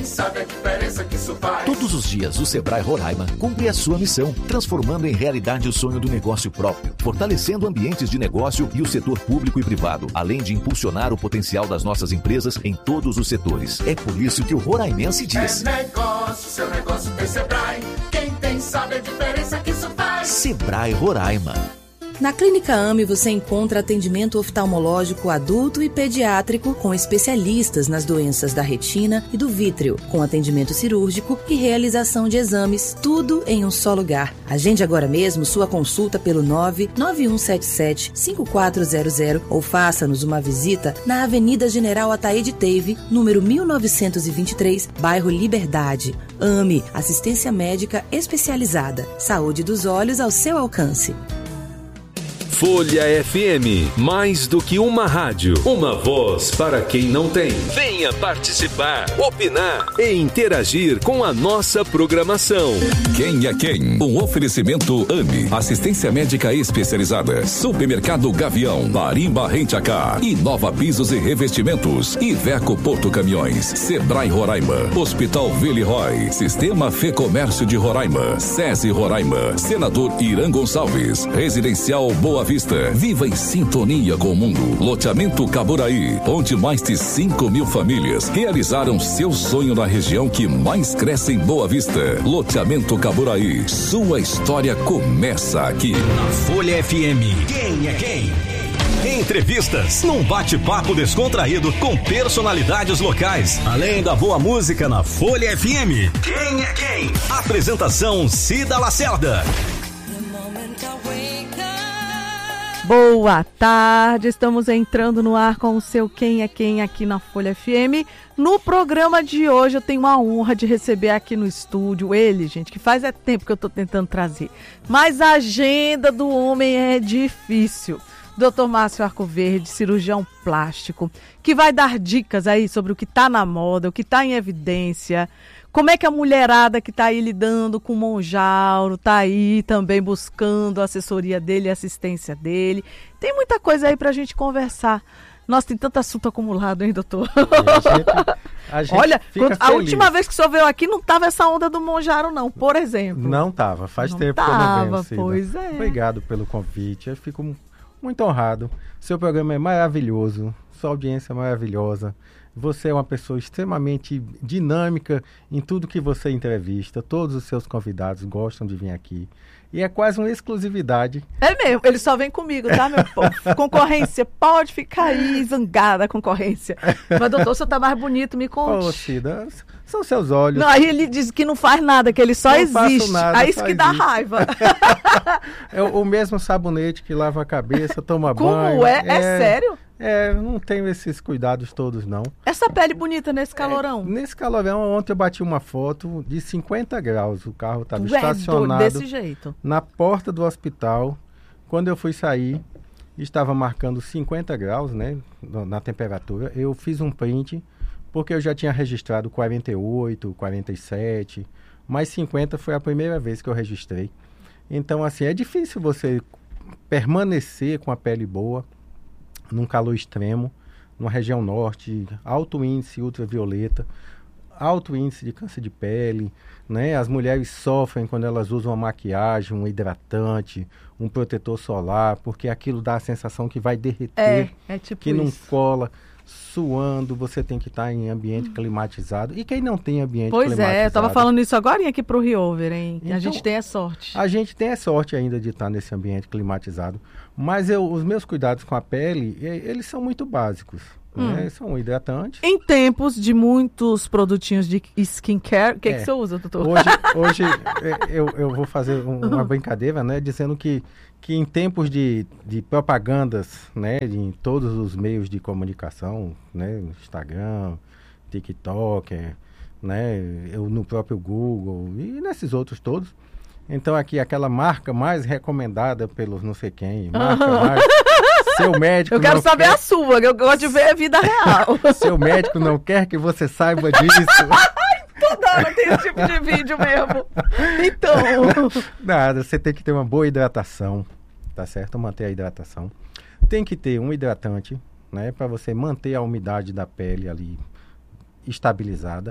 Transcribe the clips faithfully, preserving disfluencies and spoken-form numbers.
Sabe a diferença que isso faz? Todos os dias, o Sebrae Roraima cumpre a sua missão, transformando em realidade o sonho do negócio próprio, fortalecendo ambientes de negócio e o setor público e privado, além de impulsionar o potencial das nossas empresas em todos os setores. É por isso que o roraimense diz: É negócio, seu negócio tem Sebrae. Quem tem sabe a diferença que isso faz. Sebrae Roraima. Na Clínica A M E você encontra atendimento oftalmológico adulto e pediátrico com especialistas nas doenças da retina e do vítreo, com atendimento cirúrgico e realização de exames, tudo em um só lugar. Agende agora mesmo sua consulta pelo nove nove um sete sete cinco quatro zero zero ou faça-nos uma visita na Avenida General Ataíde Teve, número mil novecentos e vinte e três, bairro Liberdade. A M E, assistência médica especializada. Saúde dos olhos ao seu alcance. Folha F M, mais do que uma rádio, uma voz para quem não tem. Venha participar, opinar e interagir com a nossa programação. Quem é quem? Um oferecimento A M E, assistência médica especializada. Supermercado Gavião, Marimba Rent-A-Car, Inova Pisos e Revestimentos, Iveco Porto Caminhões, Sebrae Roraima, Hospital Villeroy, Sistema Fê Comércio de Roraima, SESI Roraima, Senador Irã Gonçalves, Residencial Boa Vista. Viva em sintonia com o mundo. Loteamento Caburaí, onde mais de cinco mil famílias realizaram seu sonho na região que mais cresce em Boa Vista. Loteamento Caburaí, sua história começa aqui. Na Folha F M, quem é quem? Entrevistas, num bate-papo descontraído com personalidades locais. Além da boa música na Folha F M. Quem é quem? Apresentação Cida Lacerda. Boa tarde, estamos entrando no ar com o seu Quem é Quem aqui na Folha F M. No programa de hoje eu tenho a honra de receber aqui no estúdio ele, gente, que faz é tempo que eu tô tentando trazer. Mas a agenda do homem é difícil. doutor Márcio Arcoverde, cirurgião plástico, que vai dar dicas aí sobre o que tá na moda, o que tá em evidência. Como é que a mulherada que está aí lidando com o Monjauro está aí também buscando a assessoria dele, a assistência dele. Tem muita coisa aí para a gente conversar. Nossa, tem tanto assunto acumulado, hein, doutor? A gente, a gente Olha, quando, a última vez que o senhor veio aqui não tava essa onda do Monjauro, não, por exemplo. Não tava, faz não tempo tava, que eu não venho, Cida. Pois é. Obrigado pelo convite, eu fico muito honrado. Seu programa é maravilhoso, sua audiência é maravilhosa. Você é uma pessoa extremamente dinâmica em tudo que você entrevista. Todos os seus convidados gostam de vir aqui. E é quase uma exclusividade. É mesmo, ele só vem comigo, tá, meu povo? Concorrência, pode ficar aí zangada a concorrência. Mas, doutor, o senhor tá mais bonito, me conte. Ô, Cida, são seus olhos. Não, aí ele diz que não faz nada, que ele só não existe. Nada, aí isso que dá isso. raiva. É o mesmo sabonete que lava a cabeça, toma Como banho. Como é? É, é sério? É, não tenho esses cuidados todos, não. Essa pele bonita nesse calorão? É, nesse calorão, ontem eu bati uma foto de cinquenta graus. O carro estava tu estacionado é desse jeito. Na porta do hospital. Quando eu fui sair, estava marcando cinquenta graus, né, na temperatura. Eu fiz um print, porque eu já tinha registrado quarenta e oito, quarenta e sete, mas cinquenta foi a primeira vez que eu registrei. Então, assim, é difícil você permanecer com a pele boa num calor extremo, numa região norte, alto índice ultravioleta, alto índice de câncer de pele, né? As mulheres sofrem quando elas usam uma maquiagem, um hidratante, um protetor solar, porque aquilo dá a sensação que vai derreter, é, é tipo que isso. não cola. Suando, você tem que estar em ambiente hum. climatizado. E quem não tem ambiente pois climatizado... Pois é, eu estava falando isso agora aqui para o Riover, hein? Que então, a gente tem a sorte. A gente tem a sorte ainda de estar nesse ambiente climatizado. Mas eu, os meus cuidados com a pele, eles são muito básicos. Hum. Né? São hidratantes. Em tempos de muitos produtinhos de skincare, o que, é. que você usa, doutor? Hoje, hoje eu, eu vou fazer um, uma brincadeira, né? Dizendo que, que em tempos de, de propagandas, né? De, em todos os meios de comunicação, né? Instagram, TikTok, né? Eu, no próprio Google e nesses outros todos. Então aqui aquela marca mais recomendada pelos não sei quem, marca mais... Seu médico eu quero não saber quer... a sua, eu gosto de ver a vida real. Seu médico não quer que você saiba disso. Toda hora tem esse tipo de vídeo mesmo. Então... Nada, você tem que ter uma boa hidratação, tá certo? Manter a hidratação. Tem que ter um hidratante, né? Para você manter a umidade da pele ali estabilizada.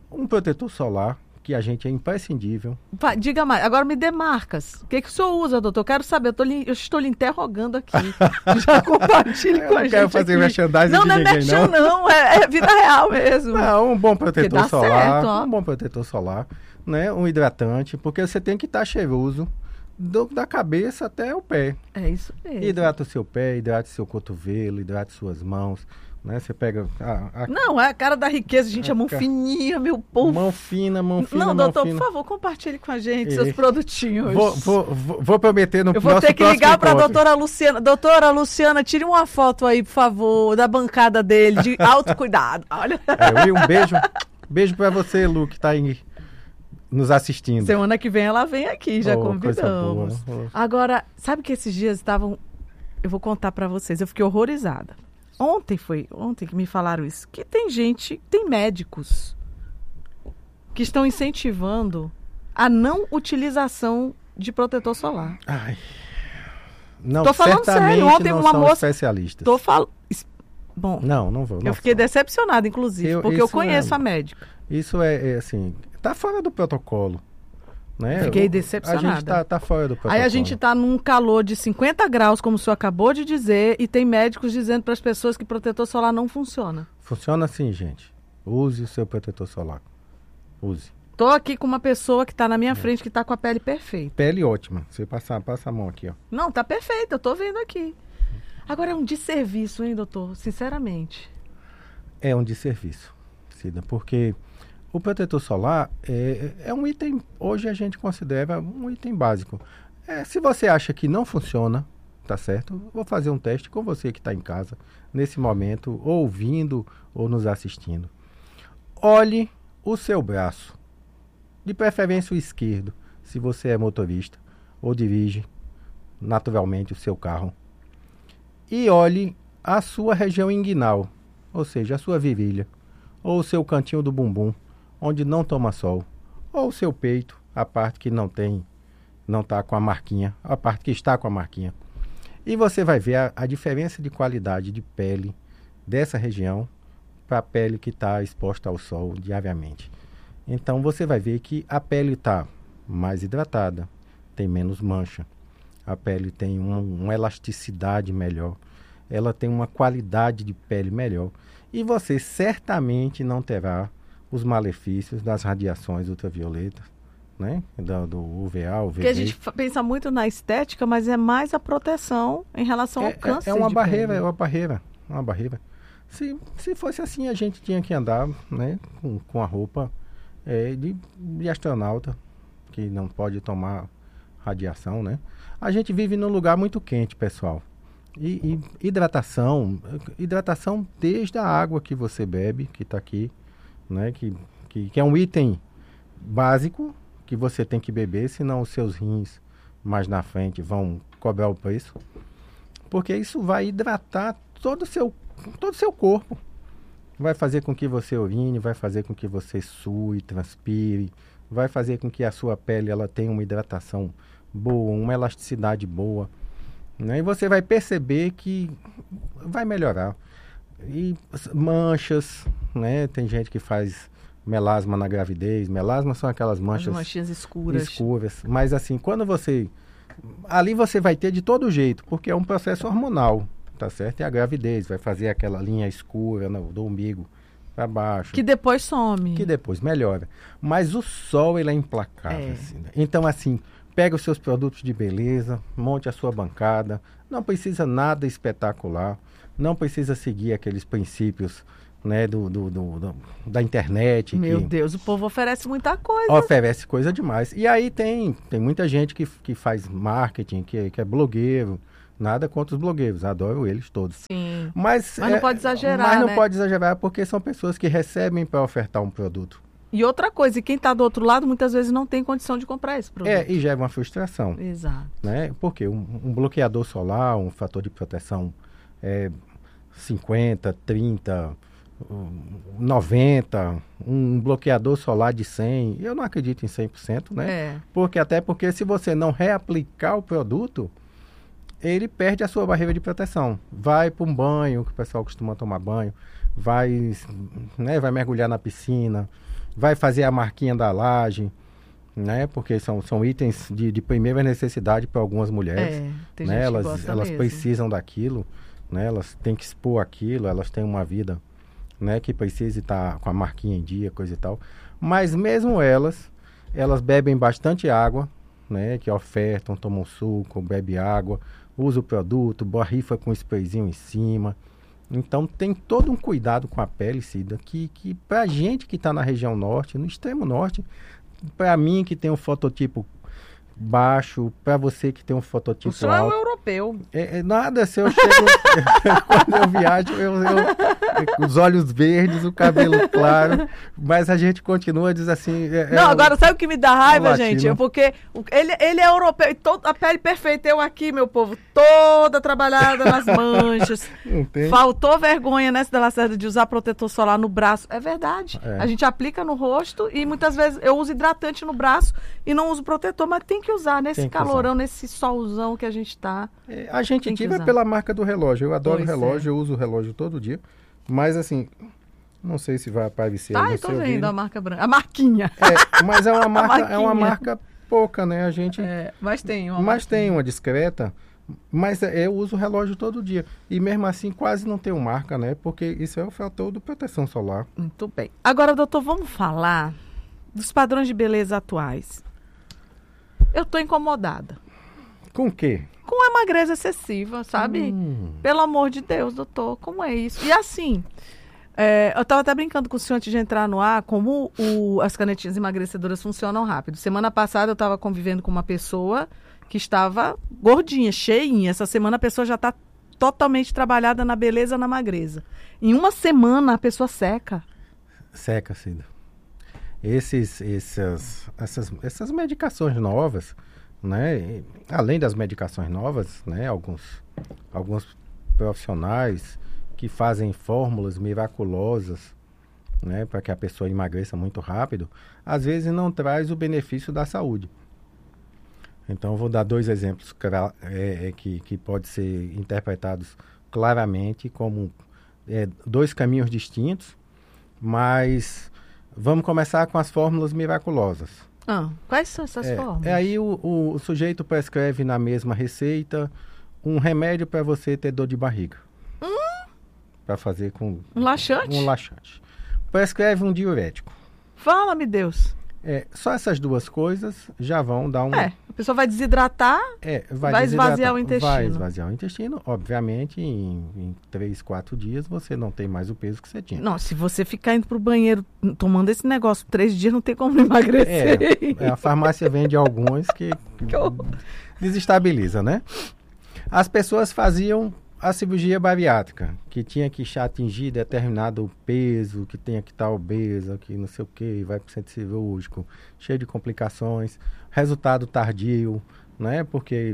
Um protetor solar, que a gente é imprescindível. Vai, diga mais, agora me dê marcas. O que, que o senhor usa, doutor? Quero saber, eu, tô lhe, eu estou lhe interrogando aqui. Já compartilhe com a gente. Eu não quero fazer merchandising não, de não ninguém, é merchan, não. não é, é vida real mesmo. Não, um bom protetor dá solar, certo, ó. um bom protetor solar, né? Um hidratante, porque você tem que estar cheiroso do, da cabeça até o pé. É isso mesmo. Hidrata o seu pé, hidrata o seu cotovelo, hidrata suas mãos. Né? Você pega... A, a... Não, é a cara da riqueza, gente, a, a mão ca... fininha, meu povo. Mão fina, mão fina, Não, mão doutor, fina. por favor, compartilhe com a gente e... seus produtinhos. Vou, vou, vou, vou prometer no próximo Eu vou ter que ligar para a encontro. doutora Luciana. Doutora Luciana, tire uma foto aí, por favor, da bancada dele, de autocuidado. Olha. É, um beijo, beijo para você, Lu, que está aí nos assistindo. Semana que vem ela vem aqui, já oh, convidamos. Boa, oh. Agora, sabe que esses dias estavam... Eu vou contar para vocês, eu fiquei horrorizada. Ontem foi, ontem que me falaram isso, que tem gente, tem médicos que estão incentivando a não utilização de protetor solar. Ai, não, tô falando sério, ontem não uma são moça, especialistas. Tô falando, bom, não, não vou. Não eu fiquei são. decepcionada, inclusive, eu, porque eu conheço é, a médica. Isso é, é assim, tá fora do protocolo. Né? Fiquei decepcionada. A gente tá, tá fora do protocolo. Aí a gente tá num calor de cinquenta graus, como o senhor acabou de dizer, e tem médicos dizendo para as pessoas que protetor solar não funciona. Funciona assim, gente. Use o seu protetor solar. Use. Tô aqui com uma pessoa que tá na minha frente, que tá com a pele perfeita. Pele ótima. Você passa, passa a mão aqui, ó. Não, tá perfeita, eu tô vendo aqui. Agora é um desserviço, hein, doutor? Sinceramente. É um desserviço, Cida, porque... O protetor solar é, é um item, hoje a gente considera um item básico. É, se você acha que não funciona, tá certo? Vou fazer um teste com você que está em casa, nesse momento, ouvindo ou nos assistindo. Olhe o seu braço, de preferência o esquerdo, se você é motorista ou dirige naturalmente o seu carro. E olhe a sua região inguinal, ou seja, a sua virilha, ou o seu cantinho do bumbum, onde não toma sol, ou o seu peito, a parte que não tem, não está com a marquinha, a parte que está com a marquinha. E você vai ver a, a diferença de qualidade de pele dessa região para a pele que está exposta ao sol diariamente. Então você vai ver que a pele está mais hidratada, tem menos mancha, a pele tem um, uma elasticidade melhor, ela tem uma qualidade de pele melhor e você certamente não terá os malefícios das radiações ultravioletas, né? Do, do U V A, U V B. Porque a gente pensa muito na estética, mas é mais a proteção em relação ao é, câncer. É uma de barreira, pele. é uma barreira, uma barreira. Se, se fosse assim, a gente tinha que andar, né, com, com a roupa é, de, de astronauta, que não pode tomar radiação, né? A gente vive num lugar muito quente, pessoal. E, e hidratação, hidratação desde a água que você bebe, que está aqui, né, que, que, que é um item básico que você tem que beber, senão os seus rins mais na frente vão cobrar o preço, porque isso vai hidratar todo o seu, todo o seu corpo, vai fazer com que você urine, vai fazer com que você sue, transpire, vai fazer com que a sua pele ela tenha uma hidratação boa, uma elasticidade boa, né, e você vai perceber que vai melhorar. E manchas, né? Tem gente que faz melasma na gravidez. Melasma são aquelas manchas... As manchinhas escuras. Escuras. Mas assim, quando você... Ali você vai ter de todo jeito, porque é um processo hormonal, tá certo? E a gravidez vai fazer aquela linha escura no, do umbigo para baixo. Que depois some. Que depois melhora. Mas o sol, ele é implacável. É. Assim, né? Então, assim, pega os seus produtos de beleza, monte a sua bancada. Não precisa nada espetacular. Não precisa seguir aqueles princípios, né, do, do, do, do da internet. Meu que Deus, o povo oferece muita coisa. Oferece coisa demais. E aí tem, tem muita gente que, que faz marketing, que, que é blogueiro. Nada contra os blogueiros, adoro eles todos. Sim, mas, mas não é, pode exagerar, Mas não né? pode exagerar porque são pessoas que recebem para ofertar um produto. E outra coisa, e quem está do outro lado muitas vezes não tem condição de comprar esse produto. É, e gera uma frustração. Exato. Né? Porque um, um bloqueador solar, um fator de proteção é, cinquenta, trinta, noventa, um bloqueador solar de cem, eu não acredito em cem por cento, né? É. Porque, até porque se você não reaplicar o produto, ele perde a sua barreira de proteção. Vai para um banho, que o pessoal costuma tomar banho, vai, né, vai mergulhar na piscina, vai fazer a marquinha da laje, né? Porque são, são itens de, de primeira necessidade para algumas mulheres. É, tem né? gente que Elas, gosta elas mesmo. precisam daquilo, né? Elas têm que expor aquilo, elas têm uma vida, né? Que precisa estar com a marquinha em dia, coisa e tal. Mas mesmo elas, elas bebem bastante água, né? Que ofertam, tomam suco, bebe água, usa o produto, borrifa com um sprayzinho em cima. Então tem todo um cuidado com a pele, Cida, que, que pra gente que está na região norte, no extremo norte, para mim que tem um fototipo baixo, para você que tem um fototipo O senhor é um alto. europeu. É, é nada, se eu chego, quando eu viajo, eu, eu, os olhos verdes, o cabelo claro, mas a gente continua, diz assim... É, Não, é, agora sabe o que me dá raiva, latino. gente? É porque o- ele, ele é europeu, e todo, a pele perfeita, eu aqui, meu povo, toda trabalhada nas manchas. Não tem? Faltou vergonha, né, Cida Lacerda, de usar protetor solar no braço. É verdade. É. A gente aplica no rosto e muitas vezes eu uso hidratante no braço e não uso protetor, mas tem que usar nesse Tem que calorão, usar. nesse solzão que a gente tá. É, a gente Tem que tira usar. pela marca do relógio. Eu adoro Pois relógio, eu uso o relógio todo dia. Mas assim, não sei se vai aparecer aí Ai, no tô seu vendo vídeo. a marca branca. A marquinha. É, mas é uma marca, é uma marquinha. marca pouca, né? A gente, É, mas tem uma mas marquinha. tem uma discreta. Mas é, eu uso o relógio todo dia. E mesmo assim quase não tenho marca, né? Porque isso é o fator de proteção solar. Muito bem. Agora, doutor, vamos falar dos padrões de beleza atuais. Eu tô incomodada Com o quê? com a magreza excessiva, sabe? Hum. Pelo amor de Deus, doutor, como é isso? E assim, é, eu estava até brincando com o senhor antes de entrar no ar, como o- as canetinhas emagrecedoras funcionam rápido. Semana passada eu estava convivendo com uma pessoa que estava gordinha, cheinha. Essa semana a pessoa já está totalmente trabalhada na beleza, na magreza. Em uma semana a pessoa seca. Seca, Cida. Esses, essas, essas, essas medicações novas, né? e, além das medicações novas, né? Alguns, alguns profissionais que fazem fórmulas miraculosas, né? Para que a pessoa emagreça muito rápido, às vezes não traz o benefício da saúde. Então, eu vou dar dois exemplos cra- é, é, que, que podem ser interpretados claramente como é, dois caminhos distintos, mas vamos começar com as fórmulas miraculosas. Ah, quais são essas É, formas? é aí o, o- o sujeito prescreve na mesma receita um remédio para você ter dor de barriga. Para fazer com Um laxante? um laxante. Prescreve um diurético. Fala-me, Deus. É, só essas duas coisas já vão dar um... É, a pessoa vai desidratar. É, Vai esvaziar desidratar. o intestino. Vai esvaziar o intestino. Obviamente, em, em três, quatro dias você não tem mais o peso que você tinha. Não, se você ficar indo pro banheiro tomando esse negócio três dias, não tem como emagrecer. É, a farmácia vende alguns que Que horror. desestabiliza, né? As pessoas faziam a cirurgia bariátrica, que tinha que atingir determinado peso, que tinha que estar obesa, que não sei o que, vai para o centro cirúrgico, cheio de complicações, resultado tardio, né? Porque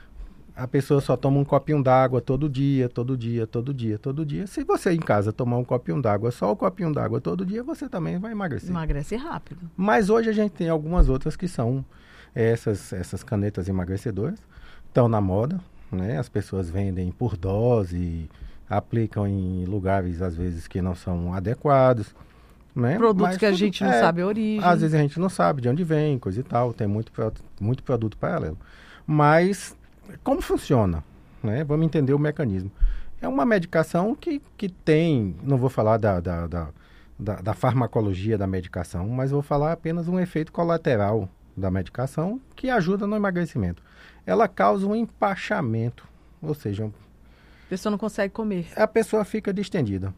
a pessoa só toma um copinho d'água todo dia, todo dia, todo dia, todo dia. Se você em casa tomar um copinho d'água, só o copinho d'água todo dia, você também vai emagrecer. Emagrece rápido. Mas hoje a gente tem algumas outras que são essas, essas canetas emagrecedoras, estão na moda, né? As pessoas vendem por dose, aplicam em lugares às vezes que não são adequados, né? Produtos Mas que a tudo- gente não é, sabe a origem. Às vezes a gente não sabe de onde vem, coisa e tal, tem muito, pro- muito produto paralelo. Mas como funciona? Né? Vamos entender o mecanismo. É uma medicação que, que tem, não vou falar da, da, da, da, da farmacologia da medicação, mas vou falar apenas um efeito colateral da medicação que ajuda no emagrecimento. Ela causa um empachamento, ou seja, A pessoa não consegue comer. a pessoa fica distendida.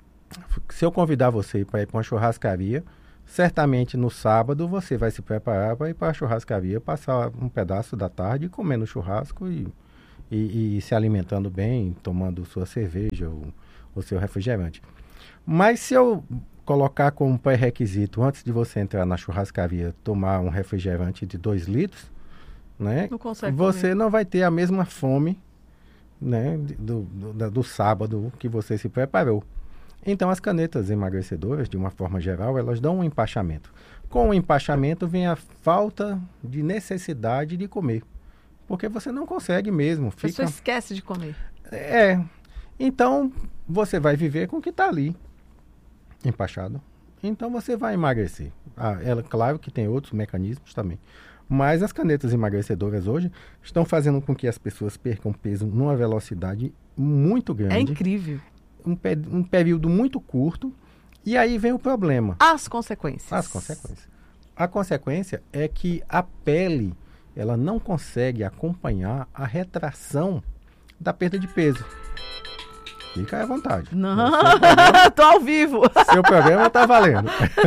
Se eu convidar você para ir para uma churrascaria, certamente no sábado você vai se preparar para ir para a churrascaria, passar um pedaço da tarde comendo churrasco e, e, e se alimentando bem, tomando sua cerveja ou o seu refrigerante. Mas se eu colocar como pré-requisito, antes de você entrar na churrascaria, tomar um refrigerante de dois litros, né? Não consegue Você comer. não vai ter a mesma fome, né, do, do, da- do sábado que você se preparou. Então, as canetas emagrecedoras, de uma forma geral, elas dão um empachamento. Com o empachamento vem a falta de necessidade de comer, porque você não consegue mesmo. A Fica... pessoa esquece de comer. É. Então, você vai viver com o que está ali. Empachado, Então você vai emagrecer. Ah, ela, claro que tem outros mecanismos também. Mas as canetas emagrecedoras hoje estão fazendo com que as pessoas percam peso numa velocidade muito grande. É incrível. Um, pe- um período muito curto. E aí vem o problema. As consequências. As consequências. A consequência é que a pele, ela não consegue acompanhar a retração da perda de peso. Fica aí à vontade. Não, programa, tô ao vivo. seu programa tá valendo.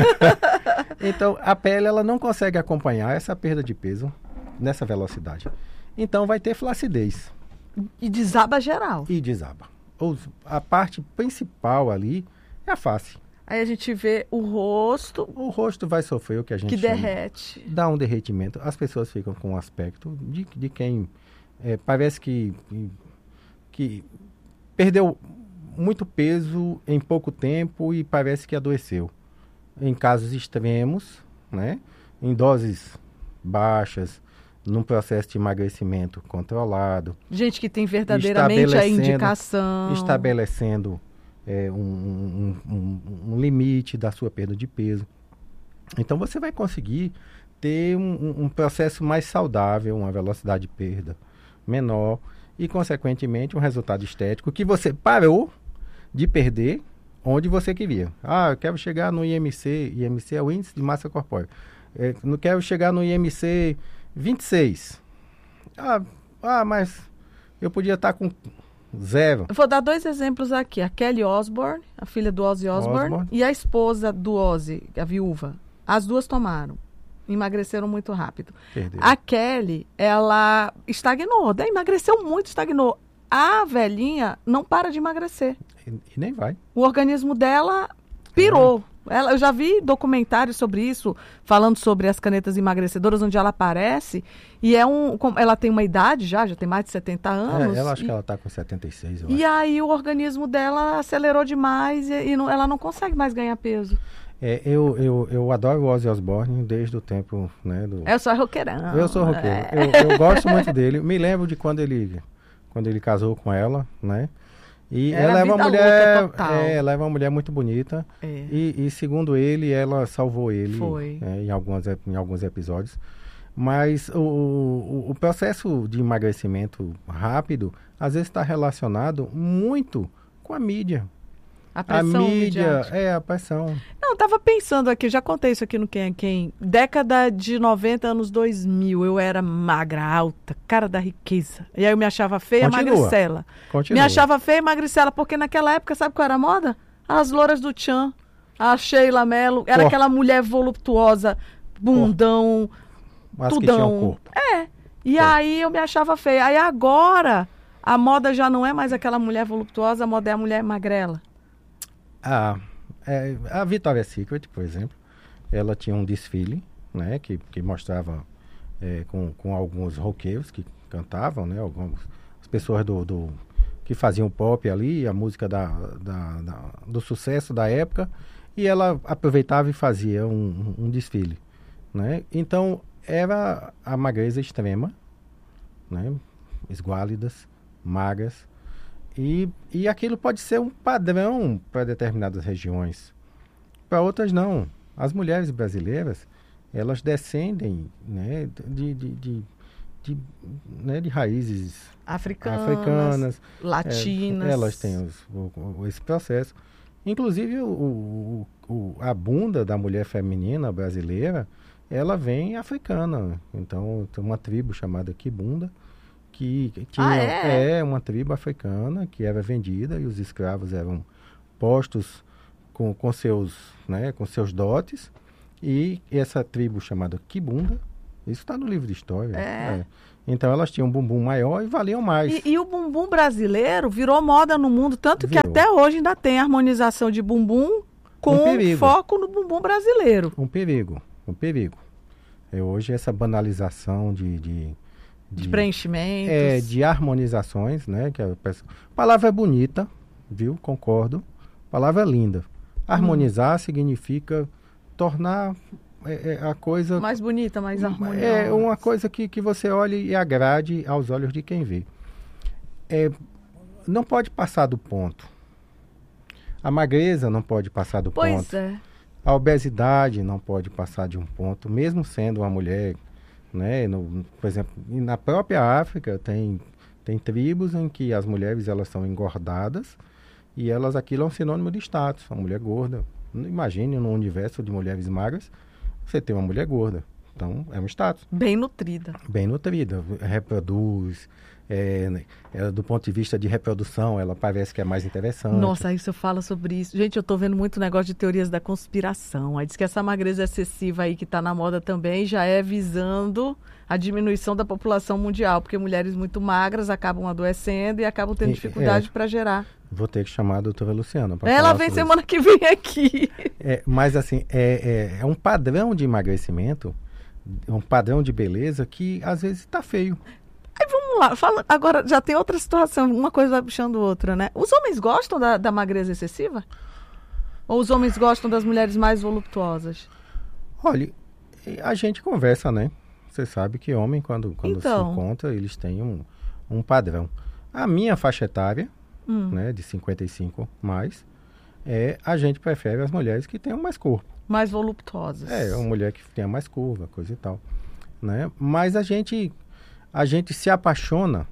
Então, a pele, ela não consegue acompanhar essa perda de peso nessa velocidade. Então, vai ter flacidez. E desaba geral. E desaba. Os- A parte principal ali é a face. Aí a gente vê o rosto O rosto vai sofrer o que a gente que chama, derrete. dá um derretimento. As pessoas ficam com um aspecto de, de quem é, parece que, que perdeu muito peso em pouco tempo e parece que adoeceu. Em casos extremos, né, em doses baixas, num processo de emagrecimento controlado, Gente que tem verdadeiramente a Estabelecendo- indicação. estabelecendo é, um, um- um- um limite da sua perda de peso. Então você vai conseguir ter um, um- um processo mais saudável, uma velocidade de perda menor e, consequentemente, um resultado estético que você parou de perder onde você queria. Ah, eu quero chegar no I M C, I M C é o Índice de Massa Corpórea. É, não quero chegar no I M C vinte e seis. Ah, ah, mas eu podia estar com zero. Eu vou dar dois exemplos aqui. A Kelly Osbourne, a filha do Ozzy Osbourne, Osbourne. e a esposa do Ozzy, a viúva. As duas tomaram. Emagreceram muito rápido. Perdeu. A Kelly, ela estagnou, né? Emagreceu muito, estagnou. A velhinha não para de emagrecer. E, e nem vai. O organismo dela pirou. Ela, eu já vi documentários sobre isso, falando sobre as canetas emagrecedoras, onde ela aparece. E é um. com- Ela tem uma idade já, já tem mais de setenta anos. É, ela acho e, que ela está com setenta e seis, eu e acho. aí o organismo dela acelerou demais e, e não- ela não consegue mais ganhar peso. É, eu, eu, eu adoro o Ozzy Osbourne desde o tempo, né, do... Eu sou roqueirão. Eu sou roqueiro. É. Eu, eu gosto muito dele. Me lembro de quando ele, quando ele casou com ela, né? E Era ela é uma vida mulher, louca total. é, ela é uma mulher muito bonita. É. E, e segundo ele, ela salvou ele Foi. né, em, algumas, ep- em alguns episódios. Mas o, o, o processo de emagrecimento rápido, às vezes está relacionado muito com a mídia. A A pressão mídia, midiática. é a pressão. Não, eu tava pensando aqui, já contei isso aqui no Quem é Quem. Década de noventa, anos dois mil, eu era magra, alta, cara da riqueza. E aí eu me achava feia, Continua. magricela. Continua. Me achava feia, magricela, porque naquela época, sabe qual era a moda? As louras do Tchan, a Sheila Mello, era Corpo. aquela mulher voluptuosa, bundão, Mas que tudão. tinha um corpo. É, e Corpo. aí eu me achava feia. Aí agora, a moda já não é mais aquela mulher voluptuosa, a moda é a mulher magrela. A, é, a Victoria's Secret, por exemplo, ela tinha um desfile, né, que, que mostrava é, com, com alguns roqueiros que cantavam, né, algumas as pessoas do, do que faziam pop ali, a música da, da, da- do sucesso da época, e ela aproveitava e fazia um, um, um desfile, né? Então era a magreza extrema, né, esguálidas, magras. E, e aquilo pode ser um padrão para determinadas regiões. Para outras, não. As mulheres brasileiras, elas descendem, né, de, de, de, de, né, de raízes Africanas, africanas. latinas. É, elas têm os, o, o- esse processo. Inclusive, o, o, o- a bunda da mulher feminina brasileira, ela vem africana. Então, tem uma tribo chamada Kibunda, que que tinha, Ah, é? é uma tribo africana que era vendida e os escravos eram postos com, com seus, né, com seus dotes, e essa tribo chamada Kibunda, isso está no livro de história. É. Então elas tinham um bumbum maior e valiam mais. E, e o bumbum brasileiro virou moda no mundo, tanto que Virou. até hoje ainda tem harmonização de bumbum com Um perigo. foco no bumbum brasileiro. Um perigo, um perigo. É, hoje essa banalização de... de De preenchimentos. É, de harmonizações, né? Que a pessoa- a palavra é bonita, viu? Concordo. A palavra é linda. Harmonizar significa tornar é, é, a coisa... Mais bonita, mais harmoniosa. É uma coisa que, que você olhe e agrade aos olhos de quem vê. É, não pode passar do ponto. A magreza não pode passar do Pois ponto. é. A obesidade não pode passar de um ponto, mesmo sendo uma mulher, né? No, por exemplo, na própria África tem, tem tribos em que as mulheres elas são engordadas e elas aquilo é um sinônimo de status, uma mulher gorda. Imagine no universo de mulheres magras, você tem uma mulher gorda. Então, é um status. Bem nutrida. Bem nutrida, reproduz. É, é, do ponto de vista de reprodução, ela parece que é mais interessante. Nossa, aí você fala sobre isso. Gente, eu tô vendo muito negócio de teorias da conspiração. Aí diz que essa magreza excessiva aí que tá na moda também já é visando a diminuição da população mundial, porque mulheres muito magras acabam adoecendo e acabam tendo dificuldade é, para gerar. Vou ter que chamar a doutora Luciana para Ela vem semana isso. que vem aqui. É, mas assim, é, é, é um padrão de emagrecimento, é um padrão de beleza que às vezes está feio. Aí vamos lá, fala, agora já tem outra situação, uma coisa vai puxando outra, né? Os homens gostam da, da magreza excessiva? Ou os homens gostam das mulheres mais voluptuosas? Olha, a gente conversa, né? Você sabe que homem, quando, quando então... se encontra, eles têm um, um padrão. A minha faixa etária, hum. né, de cinquenta e cinco mais, é, a gente prefere as mulheres que tenham mais corpo. Mais voluptuosas. É, uma mulher que tenha mais curva, coisa e tal. Né? Mas a gente... A gente se apaixona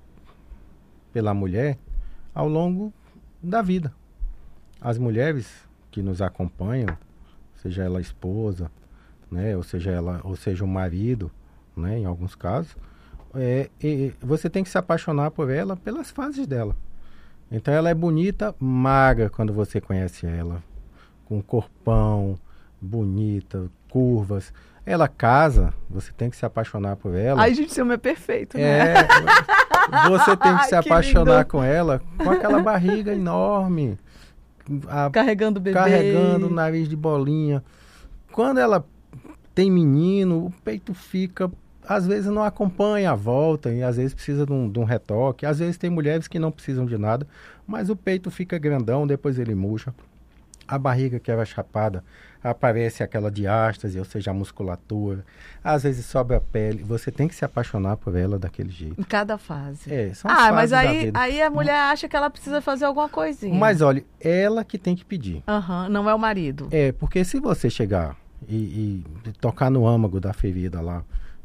pela mulher ao longo da vida. As mulheres que nos acompanham, seja ela esposa, né, ou seja ela, ou seja o marido, né, em alguns casos, é, é, você tem que se apaixonar por ela pelas fases dela. Então ela é bonita, magra quando você conhece ela, com corpão, bonita, curvas. Ela casa, você tem que se apaixonar por ela. Ai, gente, esse homem é perfeito, né? É, você tem que se que apaixonar lindo. Com ela, com aquela barriga enorme. A, carregando o bebê. Carregando o nariz de bolinha. Quando ela tem menino, o peito fica... Às vezes não acompanha a volta, e às vezes precisa de um, de um retoque. Às vezes tem mulheres que não precisam de nada, mas o peito fica grandão, depois ele murcha. A barriga que era chapada, aparece aquela diástase, ou seja, a musculatura. Às vezes sobra a pele. Você tem que se apaixonar por ela daquele jeito. Em cada fase. É, são as ah, fases mas aí, da vida. aí a mulher acha que ela precisa fazer alguma coisinha. Mas olha, ela que tem que pedir. Uhum, não é o marido. É, porque se você chegar e, e tocar no âmago da ferida lá,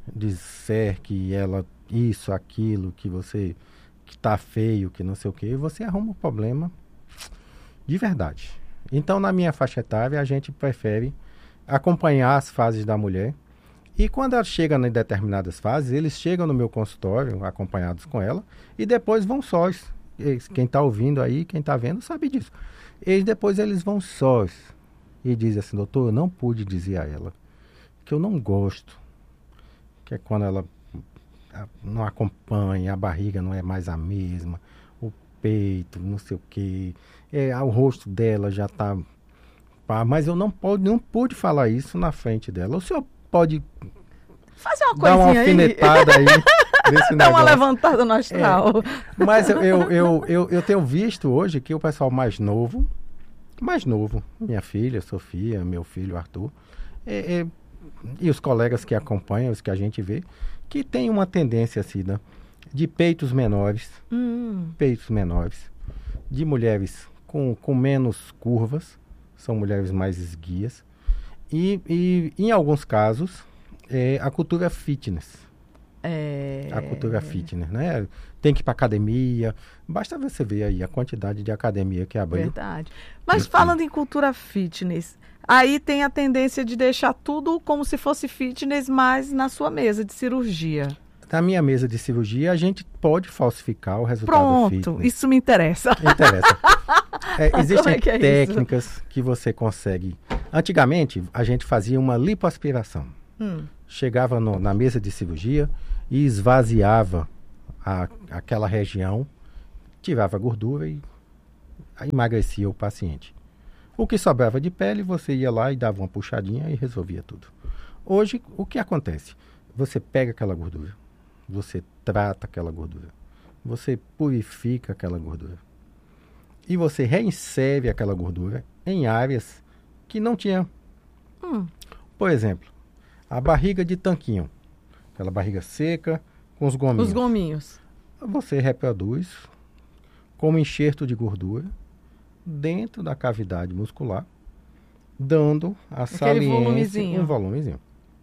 dizer que ela, isso, aquilo, que você, que tá feio, que não sei o quê, você arruma um problema de verdade. Então, na minha faixa etária, a gente prefere acompanhar as fases da mulher. E quando ela chega em determinadas fases, eles chegam no meu consultório, acompanhados com ela, e depois vão sós. Quem está ouvindo aí, quem está vendo, sabe disso. E depois eles vão sós. E dizem assim, doutor, eu não pude dizer a ela que eu não gosto. Que é quando ela não acompanha, a barriga não é mais a mesma, o peito, não sei o quê... É, o rosto dela já está... Mas eu não, pode, não pude falar isso na frente dela. O senhor pode fazer uma coisinha dar uma alfinetada aí, aí nesse Dar uma levantada no astral. É, mas eu, eu, eu, eu, eu tenho visto hoje que o pessoal mais novo, mais novo, minha filha, Sofia, meu filho, Arthur, é, é, e os colegas que acompanham, os que a gente vê, que tem uma tendência assim, né, de peitos menores, hum. peitos menores, de mulheres com, com menos curvas, são mulheres mais esguias, e, e em alguns casos, é, a cultura fitness. É... A cultura fitness, né? Tem que ir para academia, basta você ver aí a quantidade de academia que abriu. Verdade. Mas falando em cultura fitness, aí tem a tendência de deixar tudo como se fosse fitness, mas na sua mesa de cirurgia. Na minha mesa de cirurgia, a gente pode falsificar o resultado Pronto, fitness. Pronto, isso me interessa. Interessa. É, existem é que é técnicas isso? que você consegue. Antigamente, a gente fazia uma lipoaspiração. Hum. Chegava no, na mesa de cirurgia e esvaziava a, aquela região, tirava a gordura e emagrecia o paciente. O que sobrava de pele, você ia lá e dava uma puxadinha e resolvia tudo. Hoje, o que acontece? Você pega aquela gordura, você trata aquela gordura, você purifica aquela gordura e você reinsere aquela gordura em áreas que não tinha. Hum. Por exemplo, a barriga de tanquinho, aquela barriga seca com os gominhos. Os gominhos. Você reproduz como enxerto de gordura dentro da cavidade muscular, dando a Aquele saliência, volumezinho. um volumezinho.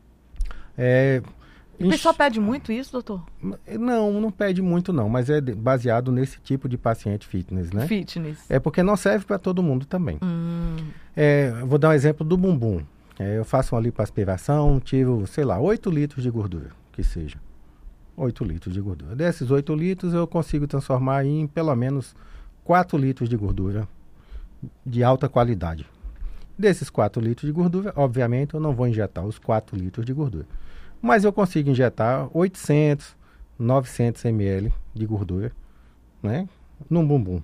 É, O pessoal pede muito isso, doutor? Não, não pede muito não, mas é baseado nesse tipo de paciente fitness, né? Fitness. É porque não serve para todo mundo também. Hum. É, vou dar um exemplo do bumbum. É, eu faço uma lipoaspiração, tiro, sei lá, oito litros de gordura, que seja. oito litros de gordura. Desses oito litros eu consigo transformar em pelo menos quatro litros de gordura de alta qualidade. Desses quatro litros de gordura, obviamente eu não vou injetar os quatro litros de gordura. Mas eu consigo injetar oitocentos, novecentos mililitros de gordura, né, num bumbum.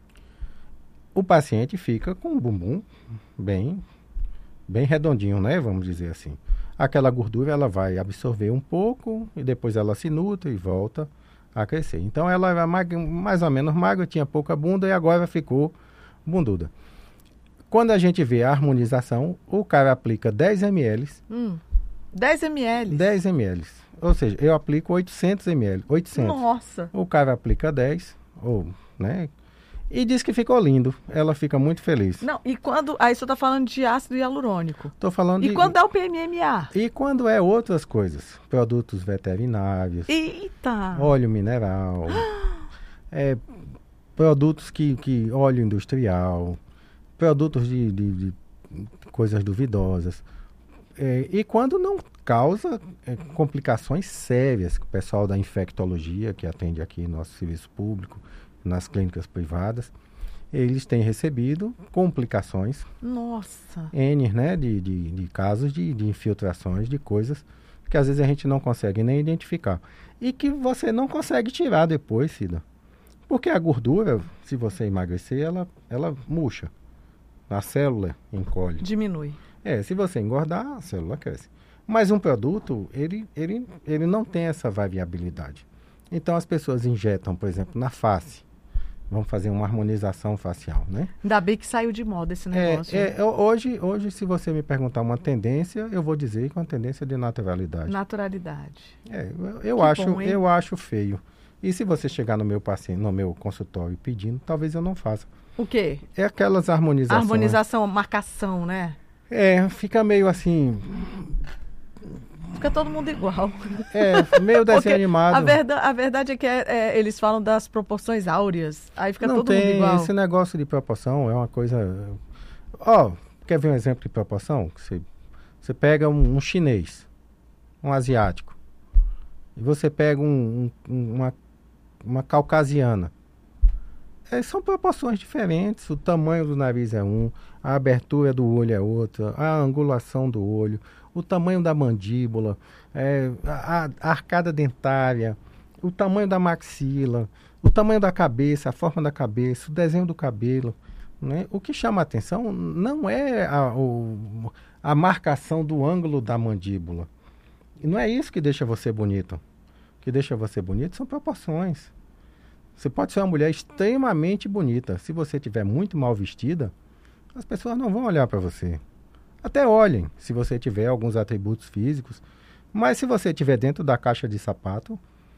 O paciente fica com o bumbum bem, bem redondinho, né, vamos dizer assim. Aquela gordura ela vai absorver um pouco e depois ela se nutre e volta a crescer. Então ela era magra, mais ou menos magra, tinha pouca bunda e agora ficou bunduda. Quando a gente vê a harmonização, o cara aplica dez mililitros. Hum. dez mililitros? dez mililitros. Ou seja, eu aplico oitocentos mililitros. oitocentos. Nossa! O cara aplica dez, ou, né? E diz que ficou lindo. Ela fica muito feliz. Não, e quando... Aí você está falando de ácido hialurônico. Tô falando e de... quando é o P M M A? E quando é outras coisas. Produtos veterinários. Eita! Óleo mineral. é, produtos que, que... Óleo industrial. Produtos de, de, de coisas duvidosas. É, e quando não causa é, complicações sérias, que o pessoal da infectologia, que atende aqui no nosso serviço público, nas clínicas privadas, eles têm recebido complicações. Nossa! N, né, de, de, de casos de, de infiltrações, de coisas que às vezes a gente não consegue nem identificar. E que você não consegue tirar depois, Cida. Porque a gordura, se você emagrecer, ela, ela murcha. A célula encolhe. Diminui. É, se você engordar, a célula cresce. Mas um produto, ele, ele, ele não tem essa variabilidade. Então as pessoas injetam, por exemplo, na face. Vamos fazer uma harmonização facial, né? Ainda bem que saiu de moda esse negócio. É, é, hoje, hoje, se você me perguntar uma tendência, eu vou dizer que é uma tendência de naturalidade. Naturalidade. É, eu, eu, Que acho, bom, hein? eu acho feio. E se você chegar no meu paciente, no meu consultório pedindo, talvez eu não faça. O quê? É aquelas harmonizações. Harmonização, marcação, né? É, fica meio assim... Fica todo mundo igual. É, meio desenho Porque animado. A verdade, a verdade é que é, é, eles falam das proporções áureas. Aí fica não todo tem mundo igual. Esse negócio de proporção é uma coisa... Ó, quer ver um exemplo de proporção? Você, você pega um, um chinês, um asiático, e você pega um, um, uma, uma caucasiana. É, são proporções diferentes. O tamanho do nariz é um, a abertura do olho é outra, a angulação do olho, o tamanho da mandíbula, é, a, a arcada dentária, o tamanho da maxila, o tamanho da cabeça, a forma da cabeça, o desenho do cabelo. Né? O que chama a atenção não é a, o, a marcação do ângulo da mandíbula. E não é isso que deixa você bonito. O que deixa você bonito são proporções. Você pode ser uma mulher extremamente bonita. Se você estiver muito mal vestida, as pessoas não vão olhar para você. Até olhem, se você tiver alguns atributos físicos. Mas se você estiver dentro da caixa de sapato,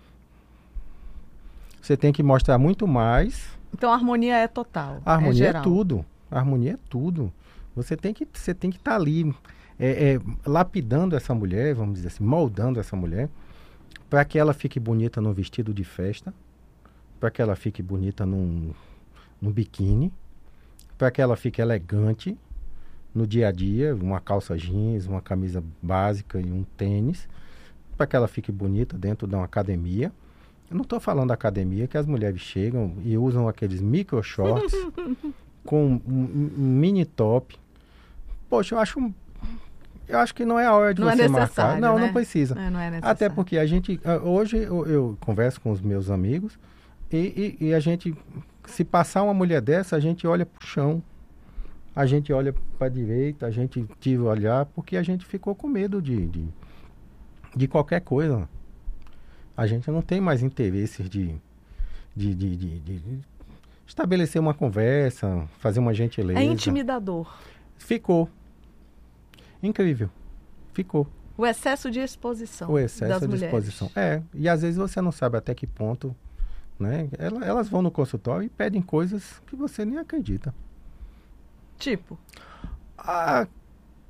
você tem que mostrar muito mais. Então a harmonia é total. A harmonia é, é geral. tudo. A harmonia é tudo. Você tem que você tem que estar ali é, é, lapidando essa mulher, vamos dizer assim, moldando essa mulher, para que ela fique bonita no vestido de festa, para que ela fique bonita num, num biquíni, para que ela fique elegante no dia a dia, uma calça jeans, uma camisa básica e um tênis, para que ela fique bonita dentro de uma academia. Eu não estou falando da academia que as mulheres chegam e usam aqueles micro shorts com um, um, um mini top. Poxa, eu acho, eu acho que não é a hora de não você é marcar. Não, né? não precisa. É, não é necessário. Até porque a gente, hoje eu, eu converso com os meus amigos e, e, e a gente, se passar uma mulher dessa, a gente olha pro chão, a gente olha para a direita, a gente tira o olhar, porque a gente ficou com medo de, de, de qualquer coisa. A gente não tem mais interesse de, de, de, de, de estabelecer uma conversa, fazer uma gentileza. É intimidador. Ficou. Incrível. Ficou. O excesso de exposição O excesso das de mulheres. exposição. É, e às vezes você não sabe até que ponto, né? Elas, elas vão no consultório e pedem coisas que você nem acredita. Tipo? Ah,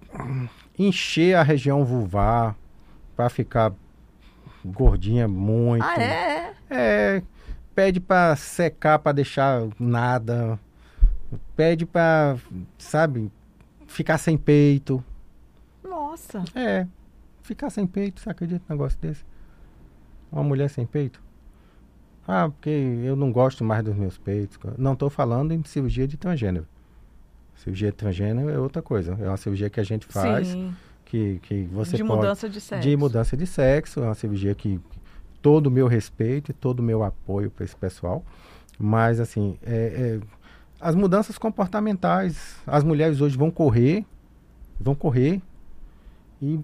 encher a região vulvar para ficar gordinha muito. Ah, é? É, pede para secar, para deixar nada. Pede para, sabe, ficar sem peito. Nossa. É, ficar sem peito, você acredita num negócio desse? Uma mulher sem peito? Ah, porque eu não gosto mais dos meus peitos. Não estou falando em cirurgia de transgênero. Cirurgia de transgênero é outra coisa. É uma cirurgia que a gente faz. Sim. Que, que você de pode, mudança de sexo. De mudança de sexo. É uma cirurgia que todo o meu respeito e todo o meu apoio para esse pessoal. Mas, assim, é, é, as mudanças comportamentais. As mulheres hoje vão correr, vão correr e,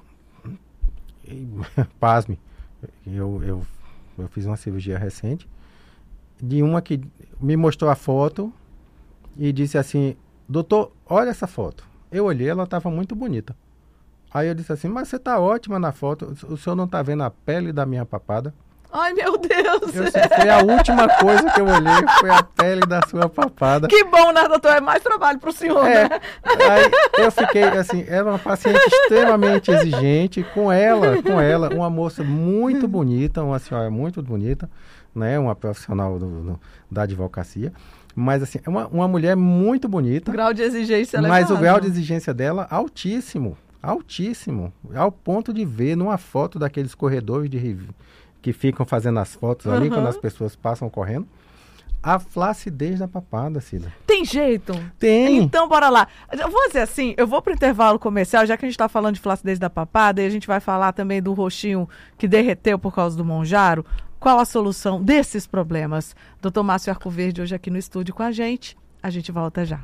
e pasme. Eu, eu, eu fiz uma cirurgia recente de uma que me mostrou a foto e disse assim, doutor, olha essa foto. Eu olhei, ela estava muito bonita. Aí eu disse assim, mas você está ótima na foto, o senhor não está vendo a pele da minha papada? Ai, meu Deus! Eu, foi a última coisa que eu olhei, foi a pele da sua papada. Que bom, né, doutor? É mais trabalho para o senhor, é, né? Aí eu fiquei assim, era uma paciente extremamente exigente, com ela, com ela, uma moça muito bonita, uma senhora muito bonita, né, uma profissional do, do, da advocacia, mas assim, uma, uma mulher muito bonita. O grau de exigência Mas elevado. o grau de exigência dela, altíssimo, altíssimo, ao ponto de ver numa foto daqueles corredores de revista, que ficam fazendo as fotos ali, uhum. quando as pessoas passam correndo, a flacidez da papada, Cida. Tem jeito? Tem. Então, bora lá. Eu vou dizer assim, eu vou pro intervalo comercial, já que a gente tá falando de flacidez da papada, e a gente vai falar também do roxinho que derreteu por causa do Monjaro. Qual a solução desses problemas? doutor Márcio Arcoverde hoje aqui no estúdio com a gente. A gente volta já.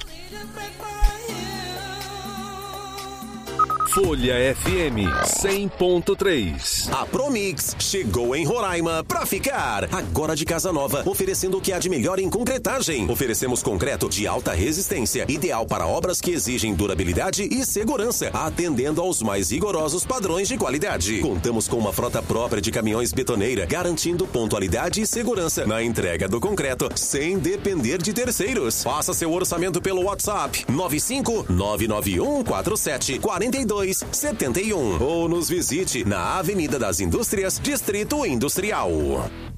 Folha F M cem ponto três. A Promix chegou em Roraima pra ficar. Agora de casa nova, oferecendo o que há de melhor em concretagem. Oferecemos concreto de alta resistência, ideal para obras que exigem durabilidade e segurança, atendendo aos mais rigorosos padrões de qualidade. Contamos com uma frota própria de caminhões betoneira, garantindo pontualidade e segurança na entrega do concreto, sem depender de terceiros. Faça seu orçamento pelo WhatsApp nove cinco nove nove um quatro sete quatro dois setenta e um ou nos visite na Avenida das Indústrias, Distrito Industrial.